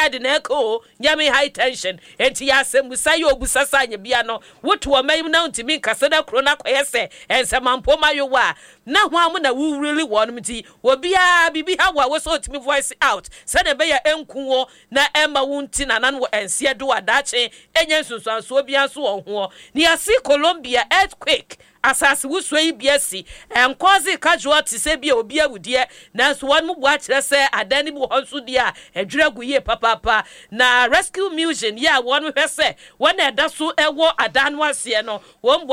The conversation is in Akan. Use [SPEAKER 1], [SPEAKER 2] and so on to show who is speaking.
[SPEAKER 1] de na eko nyame high tension enti ya asemusa ye obusasa nya bia no woto o mayim na ntimi nkase na kro na koyese ensamampo mayowa na ho am na wu really won mti obia bibi ha wa so timi voice out se na be ya enkuwo na emma wunti na nan wo ense do adache enye sunsuanso obia so won ho ni asi Colombia earthquake asase wusoi biasi enkozi casualty se bia obi awudie nanso won mu bua kire se adani bu honso dia edwiragu ye papa na rescue mission ya won hwese won eda so ewo adanu ase no won